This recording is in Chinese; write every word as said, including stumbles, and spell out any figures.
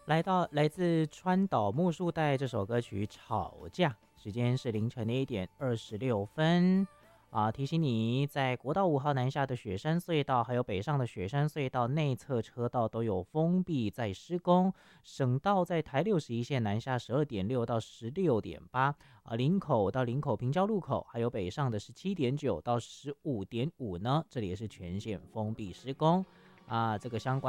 来到来自川岛木树代这首歌曲《吵架》，时间是凌晨的一点二十六分啊！提醒你，在国道五号南下的雪山隧道，还有北上的雪山隧道内侧车道都有封闭在施工。省道在台六十一线南下十二点六到十六点八啊，林口到林口平交路口，还有北上的十七点九到十五点五呢，这里也是全线封闭施工啊。这个相关。